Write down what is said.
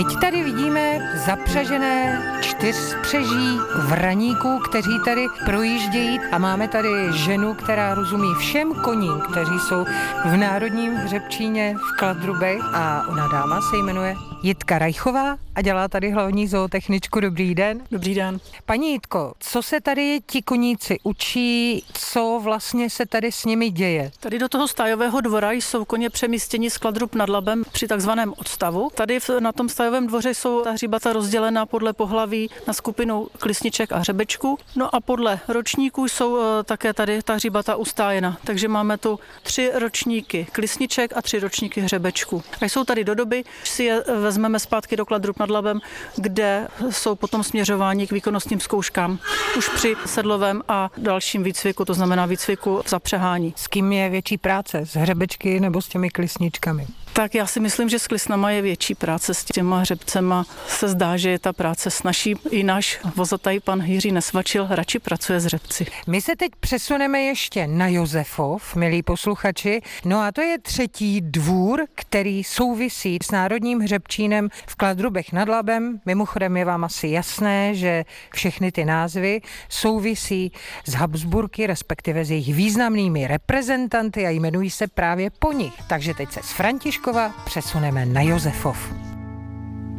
Teď tady vidíme zapřažené 4 spřeží vraníků, kteří tady projíždějí a máme tady ženu, která rozumí všem koním, kteří jsou v Národním hřebčíně v Kladrubech a ona dáma se jmenuje Jitka Rajchová a dělá tady hlavní zootechničku. Dobrý den. Dobrý den. Paní Jitko, co se tady ti koníci učí, co vlastně se tady s nimi děje? Tady do toho stájového dvora jsou koně přemístěni z Kladrub nad Labem při takzvaném odstavu. Tady na tom stájovém dvoře jsou ta hříbata rozdělena podle pohlaví na skupinu klisniček a hřebečků. No a podle ročníků jsou také tady ta hříbata ustájena. Takže máme tu 3 ročníky klisniček a 3 ročníky hřebečků. A jsou tady do doby, když si je vezmeme zpátky do Kladrub nad Labem, kde jsou potom směřováni k výkonnostním zkouškám už při sedlovém a dalším výcviku, to znamená výcviku v zapřehání. S kým je větší práce? S hřebečky nebo s těmi klisničkami? Tak já si myslím, že s klisnama je větší práce, s těma hřebcema se zdá, že je ta práce snazší. I náš vozataj pan Jiří Nesvačil radši pracuje s hřebci. My se teď přesuneme ještě na Josefov, milí posluchači. No a to je 3. dvůr, který souvisí s Národním hřebčínem v Kladrubech nad Labem. Mimochodem je vám asi jasné, že všechny ty názvy souvisí s Habsburky, respektive s jejich významnými reprezentanty a jmenují se právě po nich. Takže teď se z Františkova přesuneme na Josefov.